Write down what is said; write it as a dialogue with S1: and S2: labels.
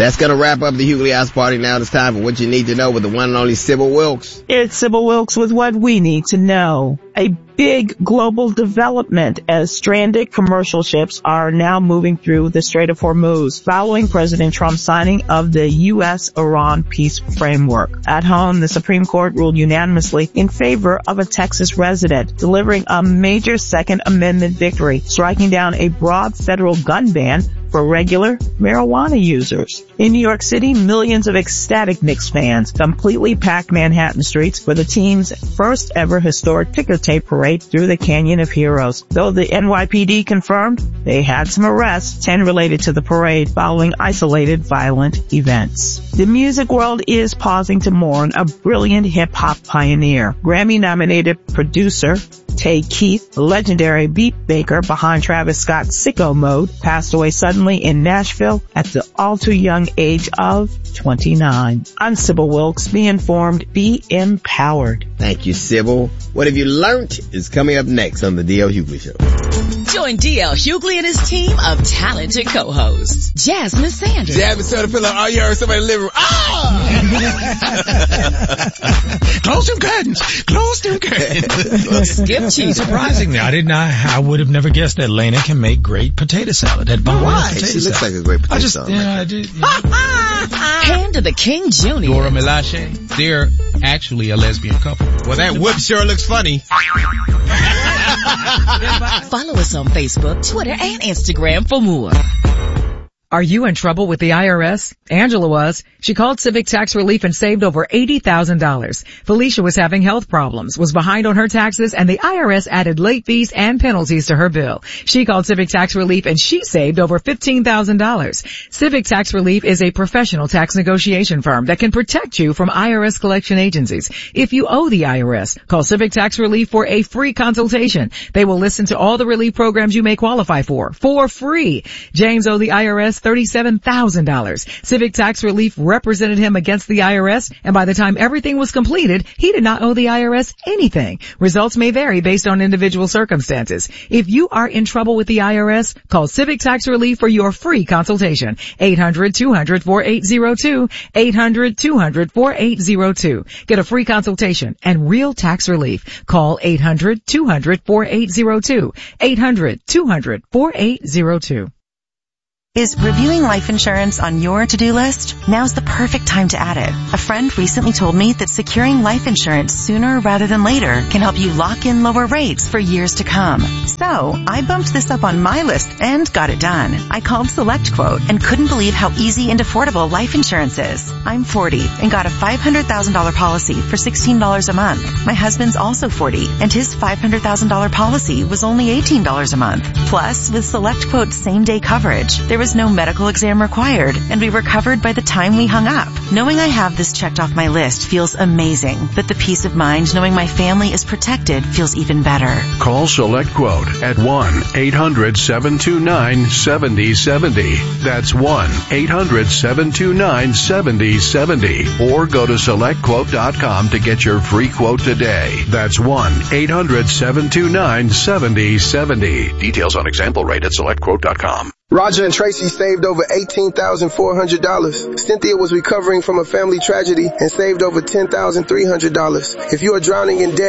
S1: That's going to wrap up the Hughley House Party. Now it's time for what you need to know with the one and only Sybil Wilkes.
S2: It's Sybil Wilkes with what we need to know. A big global development as stranded commercial ships are now moving through the Strait of Hormuz following President Trump's signing of the U.S.-Iran peace framework. At home, the Supreme Court ruled unanimously in favor of a Texas resident, delivering a major Second Amendment victory, striking down a broad federal gun ban for regular marijuana users. In New York City, millions of ecstatic Knicks fans completely packed Manhattan streets for the team's first ever historic ticker tape parade through the Canyon of Heroes. Though the NYPD confirmed they had some arrests, 10 related to the parade following isolated violent events. The music world is pausing to mourn a brilliant hip-hop pioneer. Grammy-nominated producer Tay Keith, the legendary beat maker behind Travis Scott's Sicko Mode, passed away suddenly in Nashville at the all-too-young age of 29. I'm Sybil Wilkes. Be informed, be empowered.
S1: Thank you, Sybil. What Have You Learned is coming up next on the D.L. Hughley Show.
S3: Join D.L. Hughley and his team of talented co-hosts. Jasmine Sanders.
S1: Jasmine started to feel like, oh, you heard somebody in the living room.
S4: Close them curtains. Close them curtains.
S3: Skip Cheese.
S4: Surprisingly, I would have never guessed that Lena can make great potato salad.
S1: Why? She looks like a great potato salad.
S4: I did.
S3: Hand to the King Jr.
S4: Dora Milaje, they're actually a lesbian couple.
S1: Well, that whip sure looks funny.
S3: Follow us on Facebook, Twitter, and Instagram for more.
S5: Are you in trouble with the IRS? Angela was. She called Civic Tax Relief and saved over $80,000. Felicia was having health problems, was behind on her taxes, and the IRS added late fees and penalties to her bill. She called Civic Tax Relief and she saved over $15,000. Civic Tax Relief is a professional tax negotiation firm that can protect you from IRS collection agencies. If you owe the IRS, call Civic Tax Relief for a free consultation. They will listen to all the relief programs you may qualify for free. James owed the IRS $37,000. Civic Tax Relief represented him against the IRS, and by the time everything was completed, he did not owe the IRS anything. Results may vary based on individual circumstances. If you are in trouble with the IRS, call Civic Tax Relief for your free consultation. 800-200-4802. 800-200-4802. Get a free consultation and real tax relief. Call 800-200-4802. 800-200-4802.
S6: Is reviewing life insurance on your to-do list? Now's the perfect time to add it. A friend recently told me that securing life insurance sooner rather than later can help you lock in lower rates for years to come. So, I bumped this up on my list and got it done. I called SelectQuote and couldn't believe how easy and affordable life insurance is. I'm 40 and got a $500,000 policy for $16 a month. My husband's also 40 and his $500,000 policy was only $18 a month. Plus, with SelectQuote's same-day coverage, there was no medical exam required, and we were covered by the time we hung up. Knowing I have this checked off my list feels amazing, but the peace of mind knowing my family is protected feels even better.
S7: Call SelectQuote at 1-800-729-7070. That's 1-800-729-7070. Or go to SelectQuote.com to get your free quote today. That's 1-800-729-7070. Details on example rate at SelectQuote.com.
S8: Roger and Tracy saved over $18,400. Cynthia was recovering from a family tragedy and saved over $10,300. If you are drowning in debt,